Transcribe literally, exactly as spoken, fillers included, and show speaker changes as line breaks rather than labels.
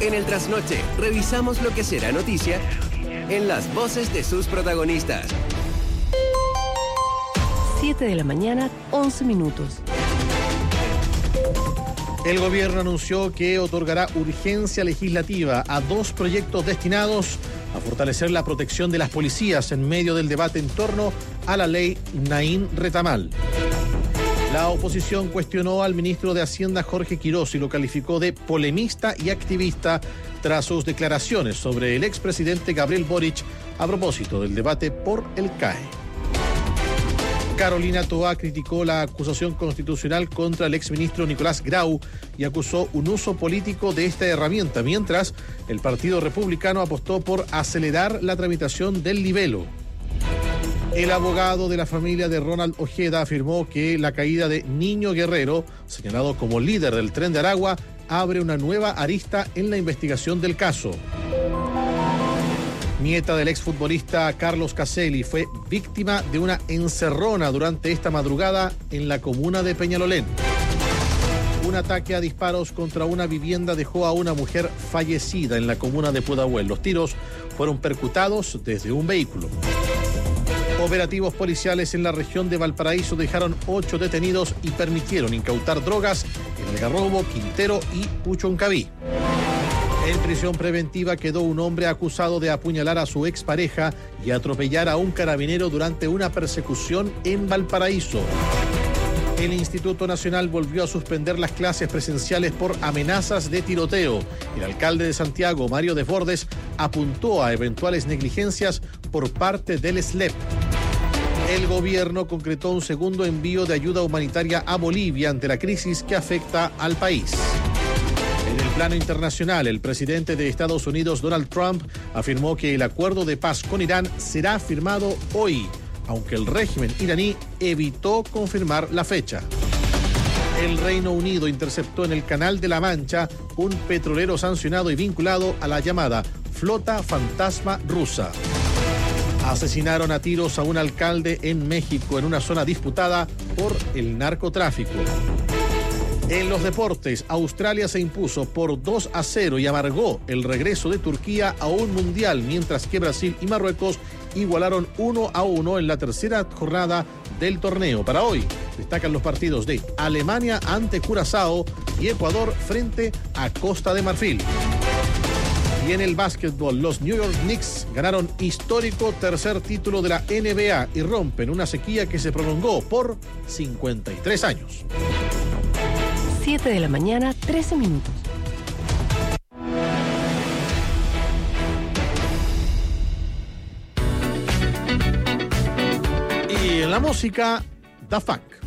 En el Trasnoche, revisamos lo que será noticia en las voces de sus protagonistas.
siete de la mañana, once minutos.
El gobierno anunció que otorgará urgencia legislativa a dos proyectos destinados a fortalecer la protección de las policías en medio del debate en torno a la ley Naín Retamal. La oposición cuestionó al ministro de Hacienda Jorge Quirós y lo calificó de polemista y activista tras sus declaraciones sobre el expresidente Gabriel Boric a propósito del debate por el C A E. Carolina Toá criticó la acusación constitucional contra el exministro Nicolás Grau y acusó un uso político de esta herramienta, mientras el Partido Republicano apostó por acelerar la tramitación del libelo. El abogado de la familia de Ronald Ojeda afirmó que la caída de Niño Guerrero, señalado como líder del Tren de Aragua, abre una nueva arista en la investigación del caso. Nieta del exfutbolista Carlos Caselli fue víctima de una encerrona durante esta madrugada en la comuna de Peñalolén. Un ataque a disparos contra una vivienda dejó a una mujer fallecida en la comuna de Pudahuel. Los tiros fueron percutados desde un vehículo. Operativos policiales en la región de Valparaíso dejaron ocho detenidos y permitieron incautar drogas en Algarrobo, Quintero y Puchoncaví. En prisión preventiva quedó un hombre acusado de apuñalar a su expareja y atropellar a un carabinero durante una persecución en Valparaíso. El Instituto Nacional volvió a suspender las clases presenciales por amenazas de tiroteo. El alcalde de Santiago, Mario Desbordes, apuntó a eventuales negligencias por parte del S L E P. El gobierno concretó un segundo envío de ayuda humanitaria a Bolivia ante la crisis que afecta al país. En el plano internacional, el presidente de Estados Unidos, Donald Trump, afirmó que el acuerdo de paz con Irán será firmado hoy, aunque el régimen iraní evitó confirmar la fecha. El Reino Unido interceptó en el Canal de la Mancha un petrolero sancionado y vinculado a la llamada Flota Fantasma Rusa. Asesinaron a tiros a un alcalde en México en una zona disputada por el narcotráfico. En los deportes, Australia se impuso por dos a cero y amargó el regreso de Turquía a un mundial, mientras que Brasil y Marruecos igualaron uno a uno en la tercera jornada del torneo. Para hoy destacan los partidos de Alemania ante Curazao y Ecuador frente a Costa de Marfil. Y en el básquetbol, los New York Knicks ganaron histórico tercer título de la N B A y rompen una sequía que se prolongó por cincuenta y tres años.
siete de la mañana, trece minutos.
Y en la música, Da Funk.